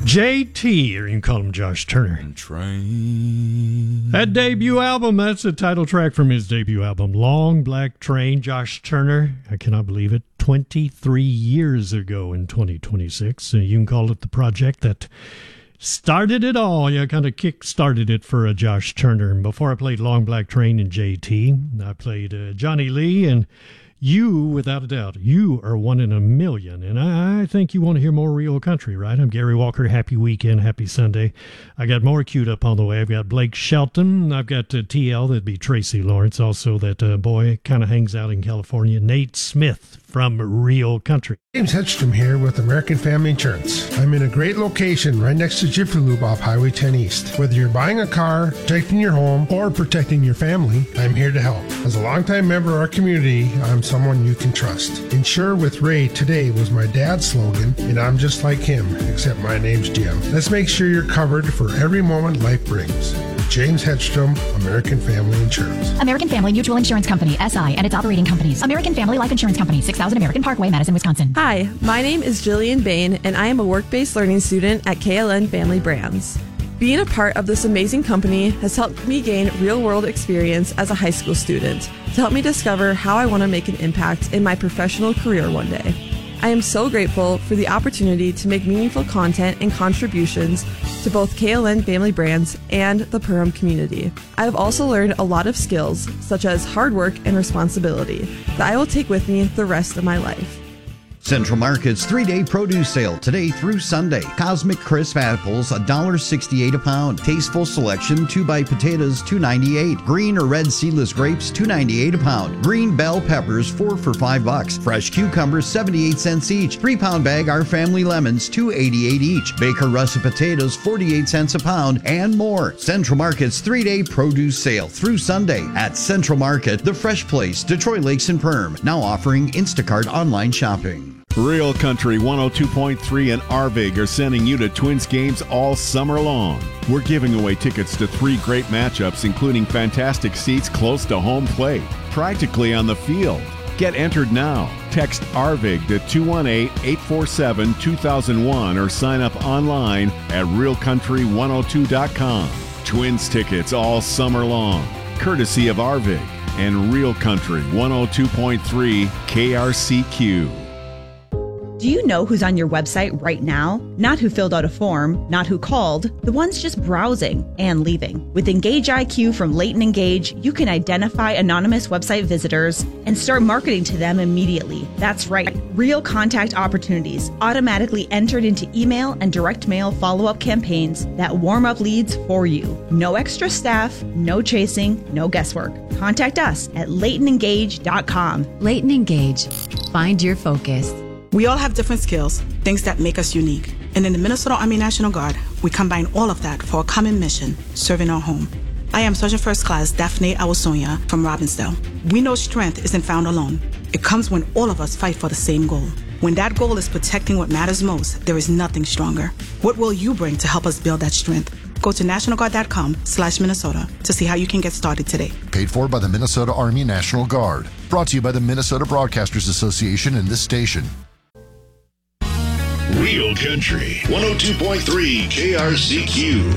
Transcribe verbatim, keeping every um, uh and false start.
J T, or you can call him Josh Turner. Train. That debut album, that's the title track from his debut album, Long Black Train. Josh Turner, I cannot believe it, twenty-three years ago in twenty twenty-six. Uh, you can call it the project that started it all. Yeah, kind of kick-started it for uh, Josh Turner. And before I played Long Black Train and J T, I played uh, Johnny Lee and You, without a doubt, you are one in a million, and I think you want to hear more real country, right? I'm Gary Walker. Happy weekend, happy Sunday. I got more queued up on the way. I've got Blake Shelton. I've got uh, T L, that'd be Tracy Lawrence. Also, that uh, boy kind of hangs out in California, Nate Smith from Real Country. James Hedstrom here with American Family Insurance. I'm in a great location right next to Jiffy Lube off Highway ten East. Whether you're buying a car, protecting your home, or protecting your family, I'm here to help. As a longtime member of our community, I'm someone you can trust. Insure with Ray today was my dad's slogan, and I'm just like him, except my name's Jim. Let's make sure you're covered for every moment life brings. James Hedstrom, American Family Insurance. American Family Mutual Insurance Company, S I, and its operating companies. American Family Life Insurance Company, six thousand American Parkway, Madison, Wisconsin. Hi, my name is Jillian Bain, and I am a work-based learning student at K L N Family Brands. Being a part of this amazing company has helped me gain real-world experience as a high school student to help me discover how I want to make an impact in my professional career one day. I am so grateful for the opportunity to make meaningful content and contributions to both K L N Family Brands and the Perham community. I have also learned a lot of skills, such as hard work and responsibility, that I will take with me the rest of my life. Central Market's three-day produce sale today through Sunday. Cosmic Crisp apples, one dollar sixty-eight a pound. Tasteful Selection two-by potatoes, two ninety-eight. Green or red seedless grapes, two ninety-eight a pound. Green bell peppers, four for five bucks. Fresh cucumbers, seventy-eight cents each. Three-pound bag Our Family lemons, two eighty-eight each. Baker russet potatoes, forty-eight cents a pound, and more. Central Market's three-day produce sale through Sunday at Central Market, the fresh place, Detroit Lakes and Perm. Now offering Instacart online shopping. Real Country one oh two point three and Arvig are sending you to Twins games all summer long. We're giving away tickets to three great matchups, including fantastic seats close to home plate, practically on the field. Get entered now. Text Arvig to two one eight, eight four seven, two thousand one or sign up online at real country one oh two dot com. Twins tickets all summer long, courtesy of Arvig and Real Country one oh two point three K R C Q. Do you know who's on your website right now? Not who filled out a form, not who called, the ones just browsing and leaving. With Engage I Q from Leighton Engage, you can identify anonymous website visitors and start marketing to them immediately. That's right, real contact opportunities automatically entered into email and direct mail follow-up campaigns that warm up leads for you. No extra staff, no chasing, no guesswork. Contact us at leighton engage dot com. Leighton Engage. Find your focus. We all have different skills, things that make us unique. And in the Minnesota Army National Guard, we combine all of that for a common mission, serving our home. I am Sergeant First Class Daphne Awasonia from Robbinsdale. We know strength isn't found alone. It comes when all of us fight for the same goal. When that goal is protecting what matters most, there is nothing stronger. What will you bring to help us build that strength? Go to national guard dot com slash Minnesota to see how you can get started today. Paid for by the Minnesota Army National Guard. Brought to you by the Minnesota Broadcasters Association and this station. Real Country one oh two point three K R C Q.